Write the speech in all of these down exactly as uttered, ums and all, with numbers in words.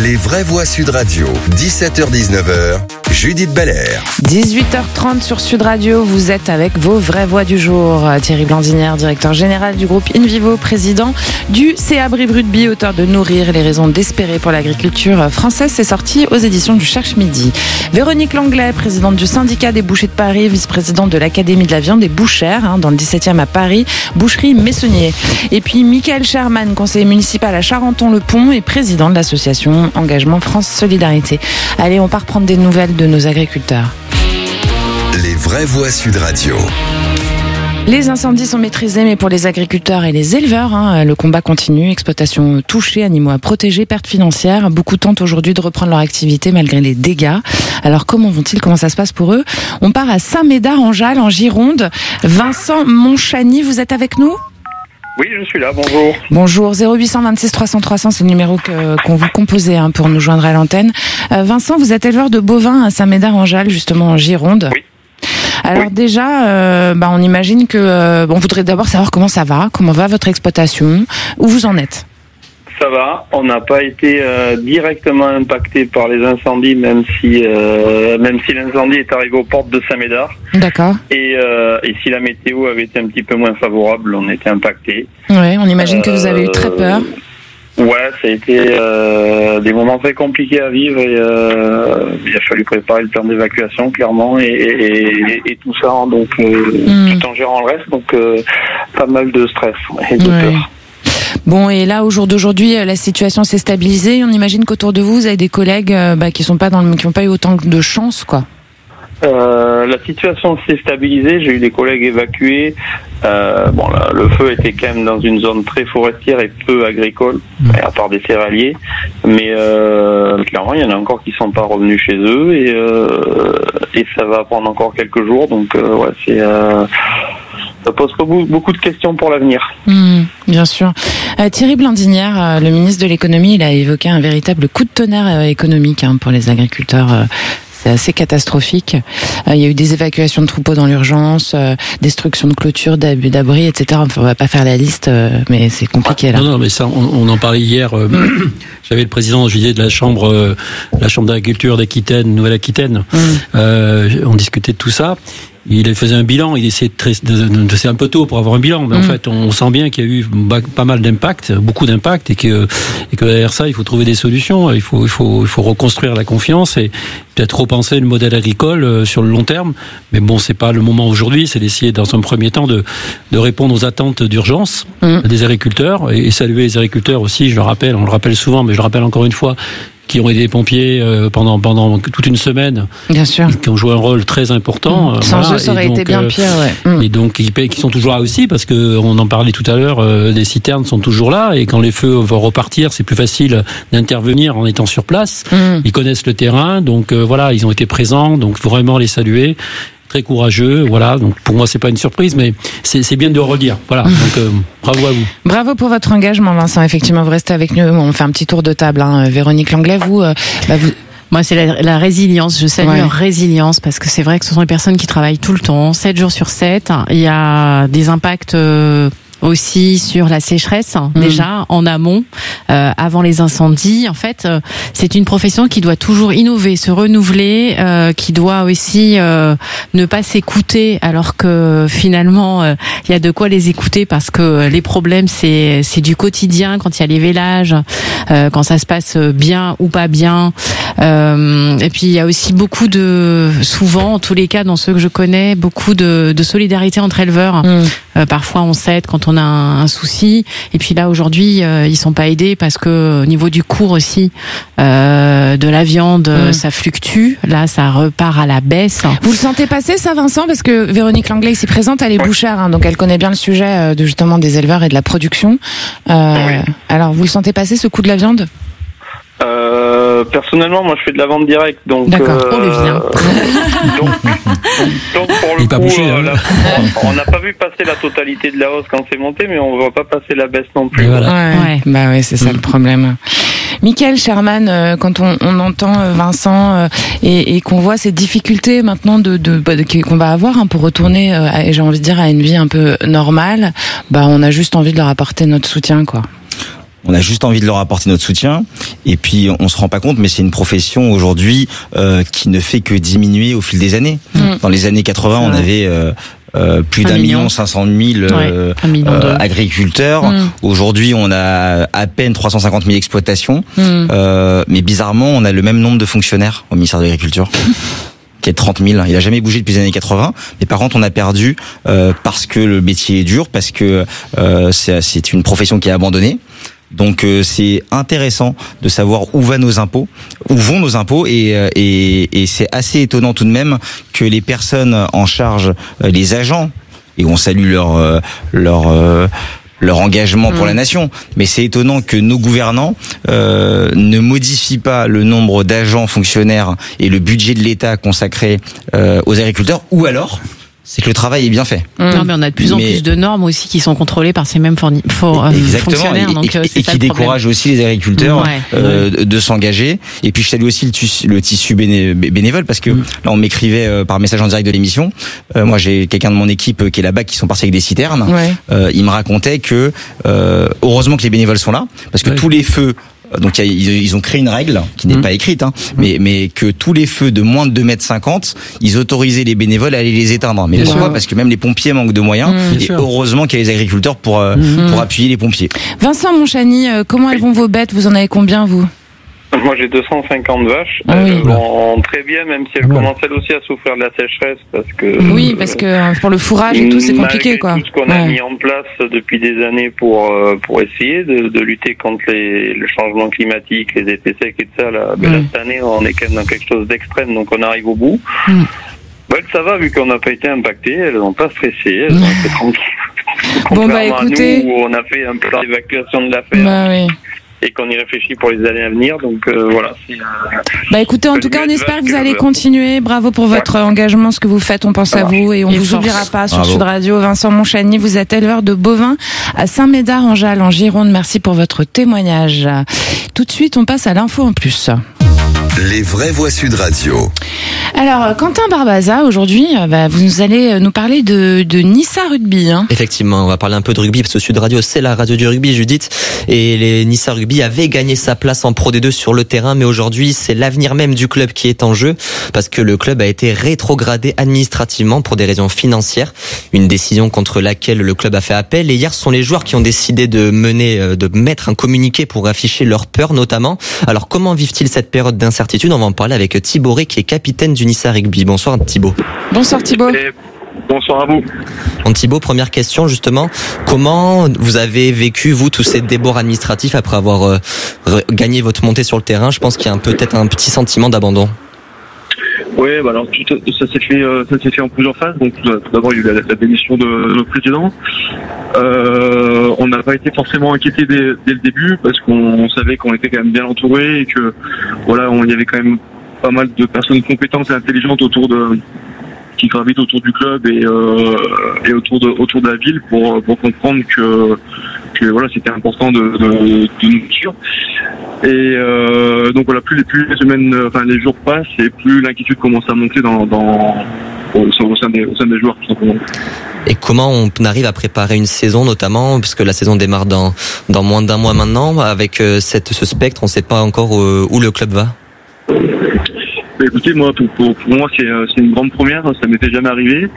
Les vraies voix Sud Radio, dix-sept heures dix-neuf heures, Judith Belair. dix-huit heures trente sur Sud Radio, vous êtes avec vos vraies voix du jour. Thierry Blandinière, directeur général du groupe InVivo, président du C A Brive Rugby, auteur de Nourrir les raisons d'espérer pour l'agriculture française, c'est sorti aux éditions du Cherche Midi. Véronique Langlais, présidente du syndicat des bouchers de Paris, vice-présidente de l'Académie de la viande et bouchère, hein, dans le dix-septième à Paris, boucherie Messonnier. Et puis Michael Sherman, conseiller municipal à Charenton-le-Pont et président de l'association Engagement France Solidarité. Allez, on part prendre des nouvelles de nos agriculteurs. Les vraies voix Sud Radio. Les incendies sont maîtrisés, mais pour les agriculteurs et les éleveurs, hein, le combat continue. Exploitation touchée, animaux à protéger, pertes financières. Beaucoup tentent aujourd'hui de reprendre leur activité malgré les dégâts. Alors comment vont-ils? Comment ça se passe pour eux? On part à Saint-Médard-en-Jalles, en Gironde. Vincent Monchani, vous êtes avec nous? Oui, je suis là, bonjour. Bonjour, zéro huit cent vingt-six trois cents trois cents, c'est le numéro que, qu'on vous composez hein, pour nous joindre à l'antenne. Euh, Vincent, vous êtes éleveur de bovins à Saint-Médard-en-Jalles, justement en Gironde. Oui. Alors oui. déjà, euh, bah, on imagine que... Euh, on voudrait d'abord savoir comment ça va, comment va votre exploitation, où vous en êtes. Ça va, on n'a pas été euh, directement impacté par les incendies, même si euh, même si l'incendie est arrivé aux portes de Saint-Médard. D'accord. Et, euh, et si la météo avait été un petit peu moins favorable, on était impacté. Oui, on imagine euh, que vous avez eu très peur. Ouais, ça a été euh, des moments très compliqués à vivre et euh, il a fallu préparer le plan d'évacuation clairement et, et, et, et tout ça, donc euh, mm. tout en gérant le reste, donc euh, pas mal de stress et de ouais. peur. Bon, et là, au jour d'aujourd'hui, la situation s'est stabilisée. On imagine qu'autour de vous, vous avez des collègues euh, bah, qui sont pas dans le, qui n'ont pas eu autant de chance, quoi. Euh, la situation s'est stabilisée. J'ai eu des collègues évacués. Euh, bon, là, le feu était quand même dans une zone très forestière et peu agricole, mmh. à part des céréaliers. Mais euh, clairement, il y en a encore qui sont pas revenus chez eux et, euh, et ça va prendre encore quelques jours. Donc, euh, ouais, c'est euh, ça pose pas beaucoup de questions pour l'avenir. Mmh, bien sûr. Euh, Thierry Blandinière, euh, le ministre de l'économie, il a évoqué un véritable coup de tonnerre euh, économique hein, pour les agriculteurs. Euh, c'est assez catastrophique. Euh, il y a eu des évacuations de troupeaux dans l'urgence, euh, destruction de clôtures, d'ab- d'abris, et cetera. Enfin, on va pas faire la liste, euh, mais c'est compliqué là. Non, non, mais ça, on, on en parlait hier. Euh, mmh. J'avais le président, je disais, de la chambre, euh, la chambre d'agriculture d'Aquitaine, Nouvelle-Aquitaine. Mmh. Euh, on discutait de tout ça. Il faisait un bilan, il essayait de, de, de, de c'est un peu tôt pour avoir un bilan, mais mmh. en fait, on sent bien qu'il y a eu pas mal d'impact, beaucoup d'impact, et que, et que derrière ça, il faut trouver des solutions. Il faut, il faut, il faut reconstruire la confiance et peut-être repenser le modèle agricole sur le long terme. Mais bon, c'est pas le moment aujourd'hui, c'est d'essayer dans un premier temps de, de répondre aux attentes d'urgence mmh. des agriculteurs et, et saluer les agriculteurs aussi. Je le rappelle, on le rappelle souvent, mais je le rappelle encore une fois, qui ont aidé les pompiers euh, pendant pendant toute une semaine, bien sûr, qui ont joué un rôle très important. Mmh. Sans voilà, eux, ça aurait donc, été bien pire. Ouais. Mmh. Et donc qui, qui sont toujours là aussi, parce que on en parlait tout à l'heure, euh, les citernes sont toujours là, et quand les feux vont repartir, c'est plus facile d'intervenir en étant sur place. Mmh. Ils connaissent le terrain, donc euh, voilà, ils ont été présents, donc faut vraiment les saluer. Très courageux, voilà. Donc pour moi, c'est pas une surprise, mais c'est, c'est bien de le redire. Voilà. Donc euh, bravo à vous. Bravo pour votre engagement, Vincent. Effectivement, vous restez avec nous. On fait un petit tour de table. Hein. Véronique Langlais, vous, euh, bah vous. Moi, c'est la, la résilience. Je salue ouais. leur résilience parce que c'est vrai que ce sont des personnes qui travaillent tout le temps, sept jours sur sept. Il y a des impacts. Euh, aussi sur la sécheresse mmh. déjà en amont euh, avant les incendies. En fait euh, c'est une profession qui doit toujours innover, se renouveler, euh, qui doit aussi euh, ne pas s'écouter alors que finalement il euh, y a de quoi les écouter, parce que les problèmes c'est c'est du quotidien, quand il y a les vélages, euh, quand ça se passe bien ou pas bien, euh, et puis il y a aussi beaucoup de, souvent en tous les cas dans ceux que je connais, beaucoup de, de solidarité entre éleveurs. mmh. euh, parfois on s'aide quand on a un, un souci, et puis là aujourd'hui euh, ils sont pas aidés parce que au niveau du cours aussi euh, de la viande mmh. ça fluctue, là ça repart à la baisse. Vous le sentez passer ça, Vincent, parce que Véronique Langlais ici présente, elle est bouchère, hein, donc elle connaît bien le sujet euh, de justement des éleveurs et de la production. Euh, oui. Alors vous le sentez passer, ce coup de la viande? Euh, personnellement, moi, je fais de la vente directe, donc. D'accord. Euh, oh le vient. donc, donc pour le Il coup, bouché, euh, hein. la, on n'a pas vu passer la totalité de la hausse quand c'est monté, mais on ne va pas passer la baisse non plus. Voilà. Ouais. ouais. Bah ouais, c'est ça mmh. le problème. Michael Sherman, euh, quand on, on entend euh, Vincent euh, et, et qu'on voit ces difficultés maintenant de, de, de qu'on va avoir hein, pour retourner, euh, à, j'ai envie de dire, à une vie un peu normale, bah on a juste envie de leur apporter notre soutien, quoi. On a juste envie de leur apporter notre soutien. Et puis, on se rend pas compte, mais c'est une profession aujourd'hui euh, qui ne fait que diminuer au fil des années. Mmh. Dans les années quatre-vingts, on avait euh, euh, plus d'un million cinq cent mille euh, ouais, euh, agriculteurs. Mmh. Aujourd'hui, on a à peine trois cent cinquante mille exploitations. Mmh. Euh, mais bizarrement, on a le même nombre de fonctionnaires au ministère de l'Agriculture. Qui est de trente mille. Il a jamais bougé depuis les années quatre-vingts. Mais par contre, on a perdu euh, parce que le métier est dur, parce que euh, c'est, c'est une profession qui est abandonnée. Donc euh, c'est intéressant de savoir où va nos impôts, où vont nos impôts, et, et, et c'est assez étonnant tout de même que les personnes en charge, les agents, et on salue leur euh, leur euh, leur engagement pour mmh. la nation, mais c'est étonnant que nos gouvernants euh, ne modifient pas le nombre d'agents fonctionnaires et le budget de l'État consacré euh, aux agriculteurs, ou alors c'est que le travail est bien fait. Mmh. Non, mais on a de plus en mais... plus de normes aussi qui sont contrôlées par ces mêmes fourni... for... fonctionnaires. Et, donc, et, c'est et qui découragent aussi les agriculteurs ouais. euh, ouais. de s'engager. Et puis je salue aussi le, tissu, le tissu béné... bénévole, parce que mmh. là on m'écrivait euh, par message en direct de l'émission. Euh, moi j'ai quelqu'un de mon équipe euh, qui est là-bas, qui sont partis avec des citernes. Ouais. Euh, il me racontait que euh, heureusement que les bénévoles sont là, parce que ouais. tous les feux. Donc ils ont créé une règle qui n'est mmh. pas écrite, hein, mmh. mais mais que tous les feux de moins de deux mètres cinquante, ils autorisaient les bénévoles à aller les éteindre. Mais pourquoi ? Parce que même les pompiers manquent de moyens, mmh. et heureusement qu'il y a les agriculteurs pour mmh. pour appuyer les pompiers. Vincent Montchany, comment elles vont vos bêtes ? Vous en avez combien, vous ? Moi, j'ai deux cent cinquante vaches. Ah oui. Elles vont très bien, même si elles ouais. commencent elles aussi à souffrir de la sécheresse, parce que... Oui, parce que pour le fourrage et tout, c'est compliqué, quoi. Tout ce qu'on ouais. a mis en place depuis des années pour pour essayer de, de lutter contre les, le changement climatique, les effets secs et tout ça, là, ben ouais. là, cette année, on est quand même dans quelque chose d'extrême, donc on arrive au bout. Mm. Ben, ça va, vu qu'on n'a pas été impacté, elles n'ont pas stressé, elles ont été tranquilles. Bon, bah écoutez... à nous, où on a fait un plan d'évacuation de la ferme. Bah oui. Et qu'on y réfléchit pour les années à venir, donc euh, voilà. C'est, euh, bah écoutez, en tout cas, on espère que vous allez continuer. Bravo pour votre ouais. engagement, ce que vous faites. On pense Ça à marche. vous et on et vous force. oubliera pas sur Sud Radio. Vincent Montchany, vous êtes éleveur de bovins à Saint-Médard-en-Jalles, en Gironde. Merci pour votre témoignage. Tout de suite, on passe à l'info en plus. Les vraies voix Sud Radio. Alors, Quentin Barbaza, aujourd'hui, bah, vous allez nous parler de, de Nissa Rugby. Hein. Effectivement, on va parler un peu de rugby, parce que Sud Radio, c'est la radio du rugby, Judith. Et les Nissa Rugby avaient gagné sa place en Pro D deux sur le terrain, mais aujourd'hui, c'est l'avenir même du club qui est en jeu, parce que le club a été rétrogradé administrativement pour des raisons financières. Une décision contre laquelle le club a fait appel. Et hier, ce sont les joueurs qui ont décidé de mener, de mettre un communiqué pour afficher leur peur, notamment. Alors, comment vivent-ils cette période d'incertitude ? On va en parler avec Thibaut Ré, qui est capitaine du Nissa Rugby. Bonsoir Thibaut. Bonsoir Thibaut. Et bonsoir à vous. Bon, Thibaut, première question justement. Comment vous avez vécu, vous, tous ces débords administratifs après avoir euh, gagné votre montée sur le terrain ? Je pense qu'il y a un, peut-être un petit sentiment d'abandon. Oui, bah alors tout, ça s'est fait, euh, ça s'est fait en plusieurs phases. Donc tout d'abord il y a eu la, la démission de notre président. Euh, on n'a pas été forcément inquiété dès, dès le début parce qu'on savait qu'on était quand même bien entouré et que voilà, on, il y avait quand même pas mal de personnes compétentes et intelligentes autour de qui gravitent autour du club et euh, et autour de autour de la ville pour pour comprendre que que voilà, c'était important de de, de nous suivre. Et euh, donc voilà, plus les plus les semaines, enfin les jours passent et plus l'inquiétude commence à monter dans dans au, au sein des au sein des joueurs tout simplement. Et comment on arrive à préparer une saison, notamment puisque la saison démarre dans dans moins d'un mois maintenant, avec cette ce spectre, on ne sait pas encore où, où le club va. Bah écoutez, moi pour, pour, pour moi c'est c'est une grande première, ça m'était jamais arrivé.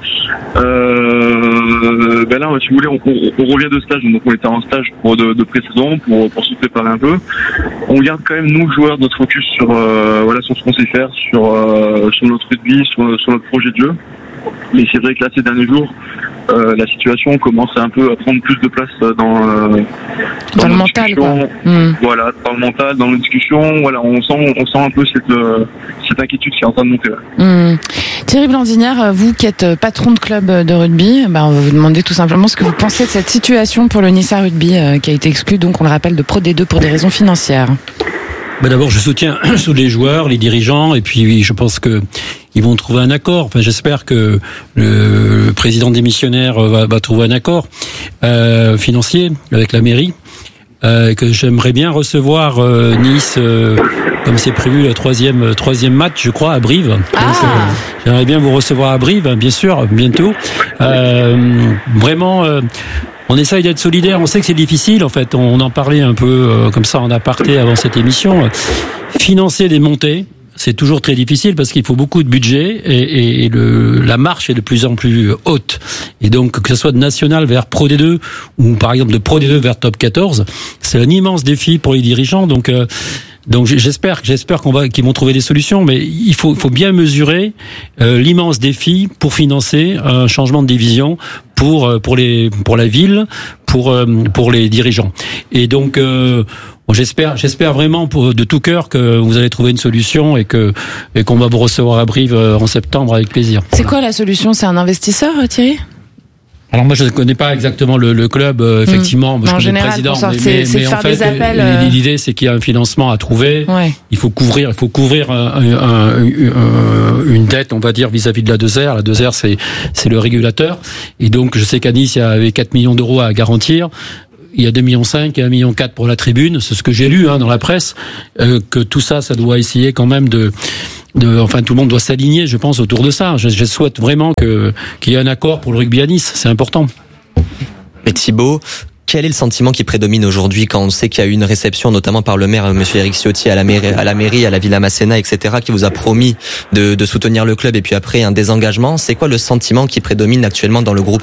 Euh, ben là, si vous voulez, on, on, on revient de stage, donc on était en stage pour de, de pré-saison pour pour se préparer un peu. On garde quand même nous joueurs notre focus sur euh, voilà sur ce qu'on sait faire, sur euh, sur notre rugby, sur sur notre projet de jeu. Mais c'est vrai que là ces derniers jours, euh, la situation commence un peu à prendre plus de place dans euh, dans, dans le mental, quoi. Mmh. Voilà, dans le mental, dans nos discussions. Voilà, on sent on sent un peu cette euh, cette inquiétude qui est en train de monter. Mmh. Thierry Blandinière, vous qui êtes patron de club de rugby, bah on va vous demander tout simplement ce que vous pensez de cette situation pour le Nissa Rugby euh, qui a été exclu, donc on le rappelle, de Pro D deux pour des raisons financières. Bah d'abord, je soutiens tous les joueurs, les dirigeants, et puis je pense que ils vont trouver un accord. Enfin, j'espère que le président démissionnaire va, va trouver un accord euh, financier avec la mairie. Euh, que j'aimerais bien recevoir euh, Nice, euh, comme c'est prévu, le troisième troisième match, je crois, à Brive. Ah. Donc, euh, j'aimerais bien vous recevoir à Brive, bien sûr, bientôt. Euh, vraiment. Euh, on essaye d'être solidaire. On sait que c'est difficile. En fait, on en parlait un peu euh, comme ça en aparté avant cette émission. Financer des montées, c'est toujours très difficile parce qu'il faut beaucoup de budget et, et, et le, la marche est de plus en plus haute. Et donc, que ce soit de national vers Pro D deux ou par exemple de Pro D deux vers Top quatorze, c'est un immense défi pour les dirigeants. Donc, euh, donc j'espère, j'espère qu'on va, qu'ils vont trouver des solutions. Mais il faut, faut bien mesurer euh, l'immense défi pour financer un changement de division pour pour les pour la ville, pour pour les dirigeants. Et donc euh, j'espère j'espère vraiment pour, de tout cœur que vous allez trouver une solution et que et qu'on va vous recevoir à Brive en septembre avec plaisir. C'est quoi la solution? C'est un investisseur, Thierry? Alors moi je ne connais pas exactement le, le club euh, effectivement, mmh. je en connais général, le président, sorte, mais, c'est, mais, c'est mais en fait appels, euh... l'idée c'est qu'il y a un financement à trouver. Ouais. Il faut couvrir, il faut couvrir un, un, un, une dette, on va dire vis-à-vis de la deux R. La deux R c'est c'est le régulateur et donc je sais qu'à Nice il y avait quatre millions d'euros à garantir. Il y a deux virgule cinq millions et un virgule quatre pour la tribune, c'est ce que j'ai lu hein, dans la presse, euh, que tout ça, ça doit essayer quand même de, de, enfin tout le monde doit s'aligner, je pense, autour de ça. Je, je souhaite vraiment que qu'il y ait un accord pour le rugby à Nice, c'est important. Mais Thibaut, quel est le sentiment qui prédomine aujourd'hui quand on sait qu'il y a eu une réception, notamment par le maire, monsieur Éric Ciotti, à la mairie, à la mairie, à la Villa Masséna, et cetera, qui vous a promis de, de soutenir le club et puis après un désengagement. C'est quoi le sentiment qui prédomine actuellement dans le groupe?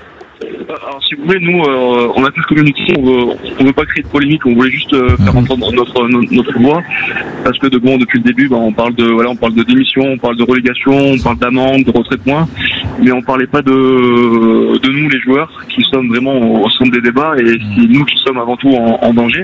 Alors, si vous voulez, nous, euh, on a tous communiqué, on veut, on veut pas créer de polémique, on voulait juste euh, faire entendre notre, notre, notre voix, parce que de bon, depuis le début, bah, on parle de, voilà, on parle de démission, on parle de relégation, on parle d'amende, de retrait de points, mais on parlait pas de, de nous, les joueurs, qui sommes vraiment au centre des débats, et c'est nous qui sommes avant tout en, en danger.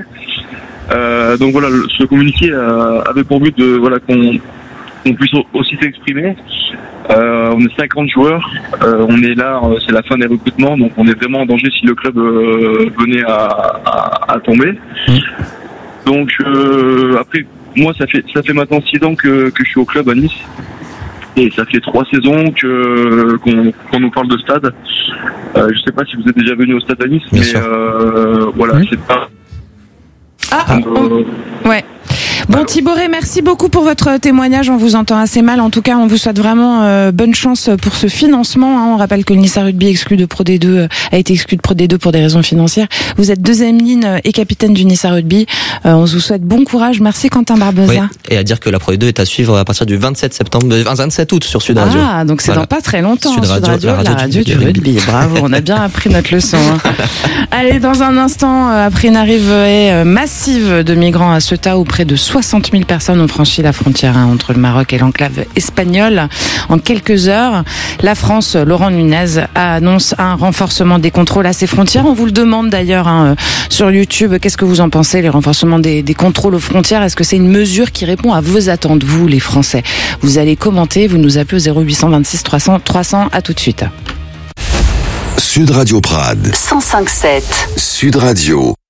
Euh, donc voilà, ce communiqué euh, avait pour but de, voilà, qu'on, qu'on puisse aussi s'exprimer. Euh, on est cinquante joueurs, euh, on est là, c'est la fin des recrutements, donc on est vraiment en danger si le club euh, venait à, à, à tomber. Mmh. Donc euh, après, moi ça fait ça fait maintenant six ans que, que je suis au club à Nice, et ça fait trois saisons que qu'on, qu'on nous parle de stade. Euh, je sais pas si vous êtes déjà venu au stade à Nice, Bien mais euh, voilà, mmh. c'est pas. Ah, euh, on... ouais. Bon Thibaut Rey, merci beaucoup pour votre témoignage. On vous entend assez mal. En tout cas, on vous souhaite vraiment euh, bonne chance pour ce financement. Hein. On rappelle que le Nice Rugby exclu de Pro D deux euh, a été exclu de Pro D deux pour des raisons financières. Vous êtes deuxième ligne et capitaine du Nice Rugby. Euh, on vous souhaite bon courage. Merci Quentin Barbosa. Oui, et à dire que la Pro D deux est à suivre à partir du vingt-sept septembre, vingt-sept août sur Sud Radio. Ah, donc c'est voilà. Dans pas très longtemps. Sud Radio, Sud Radio, la radio, la radio du, du rugby. rugby. Bravo, on a bien appris notre leçon. Hein. Allez, dans un instant, après une arrivée massive de migrants à Ceuta où près de soixante mille personnes ont franchi la frontière hein, entre le Maroc et l'enclave espagnole. En quelques heures, la France, Laurent Nunez, annonce un renforcement des contrôles à ses frontières. On vous le demande d'ailleurs hein, sur YouTube. Qu'est-ce que vous en pensez, les renforcements des, des contrôles aux frontières? Est-ce que c'est une mesure qui répond à vos attentes, vous, les Français? Vous allez commenter, vous nous appelez au zéro huit deux six trois cents trois cents. À tout de suite. Sud Radio Prades. cent cinq virgule sept. Sud Radio.